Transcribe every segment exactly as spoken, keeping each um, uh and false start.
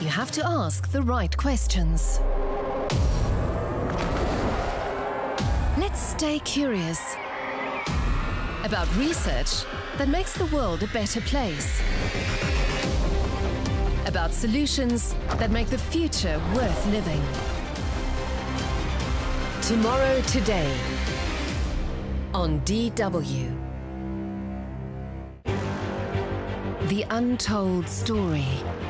You have to ask the right questions. Let's stay curious about research that makes the world a better place. About solutions that make the future worth living. Tomorrow Today on D W. The untold story.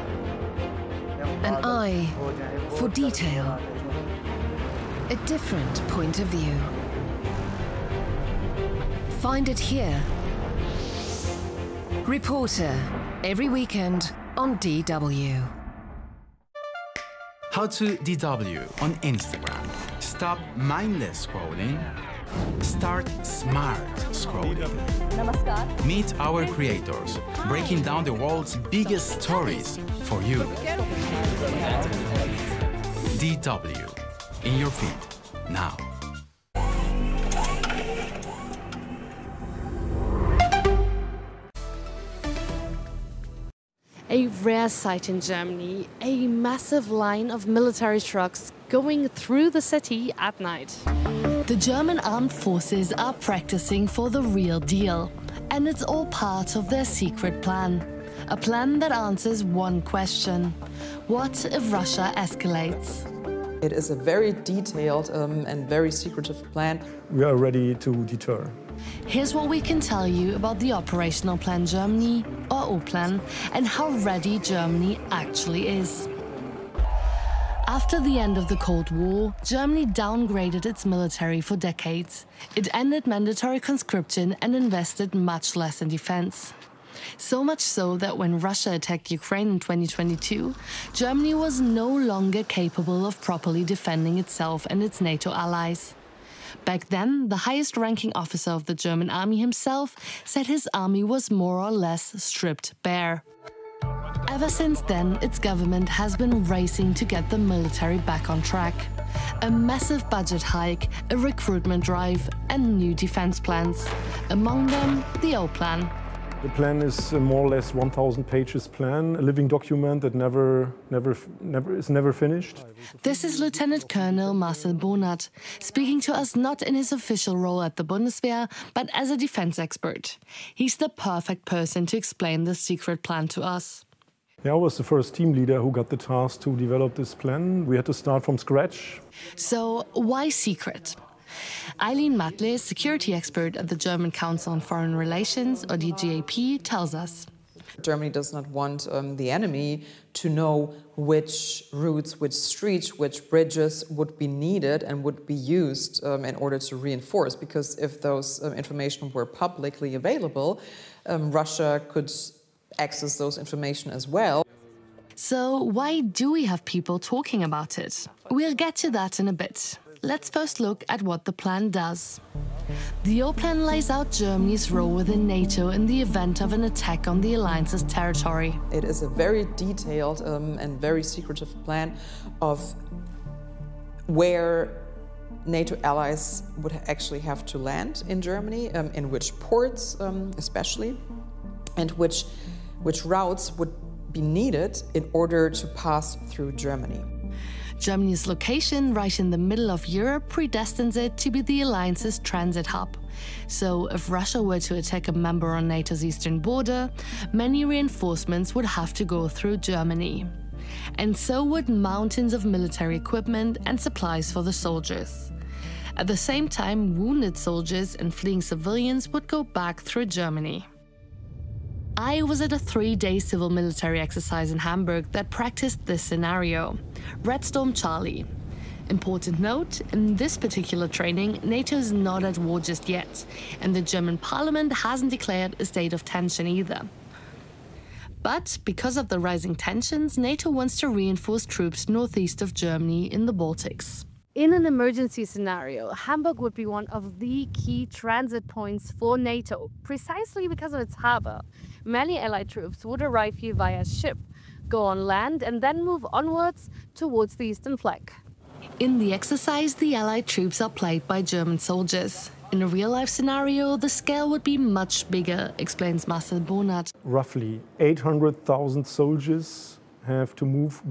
An eye for detail. A different point of view. Find it here. Reporter, every weekend on D W. How to D W on Instagram. Stop mindless scrolling. Start smart scrolling. Namaskar. Meet our creators, breaking down the world's biggest stories for you. D W, in your feed, now. A rare sight in Germany, a massive line of military trucks going through the city at night. The German armed forces are practicing for the real deal, and it's all part of their secret plan. A plan that answers one question: what if Russia escalates? It is a very detailed um, and very secretive plan. We are ready to deter. Here's what we can tell you about the Operational Plan Germany, or O-Plan, and how ready Germany actually is. After the end of the Cold War, Germany downgraded its military for decades. It ended mandatory conscription and invested much less in defense. So much so that when Russia attacked Ukraine in twenty twenty-two, Germany was no longer capable of properly defending itself and its NATO allies. Back then, the highest-ranking officer of the German army himself said his army was more or less stripped bare. Ever since then, its government has been racing to get the military back on track. A massive budget hike, a recruitment drive, and new defense plans. Among them, the O-Plan. The plan is a more or less one thousand pages plan, a living document that never, never, never is never finished. This is Lieutenant Colonel Marcel Bonat, speaking to us not in his official role at the Bundeswehr, but as a defense expert. He's the perfect person to explain the secret plan to us. Yeah, I was the first team leader who got the task to develop this plan. We had to start from scratch. So, why secret? Eileen Matle, security expert at the German Council on Foreign Relations, or the G A P, tells us. Germany does not want um, the enemy to know which routes, which streets, which bridges would be needed and would be used um, in order to reinforce. Because if those um, information were publicly available, um, Russia could access those information as well. So why do we have people talking about it? We'll get to that in a bit. Let's first look at what the plan does. The O-Plan lays out Germany's role within NATO in the event of an attack on the alliance's territory. It is a very detailed um, and very secretive plan of where NATO allies would actually have to land in Germany, um, in which ports um, especially, and which, which routes would be needed in order to pass through Germany. Germany's location right in the middle of Europe predestines it to be the alliance's transit hub. So if Russia were to attack a member on NATO's eastern border, many reinforcements would have to go through Germany. And so would mountains of military equipment and supplies for the soldiers. At the same time, wounded soldiers and fleeing civilians would go back through Germany. I was at a three-day civil military exercise in Hamburg that practiced this scenario, Red Storm Charlie. Important note, in this particular training, NATO is not at war just yet, and the German parliament hasn't declared a state of tension either. But because of the rising tensions, NATO wants to reinforce troops northeast of Germany in the Baltics. In an emergency scenario, Hamburg would be one of the key transit points for NATO, precisely because of its harbor. Many Allied troops would arrive here via ship, go on land, and then move onwards towards the eastern flank. In the exercise, the Allied troops are played by German soldiers. In a real-life scenario, the scale would be much bigger, explains Marcel Bonat. Roughly eight hundred thousand soldiers have to move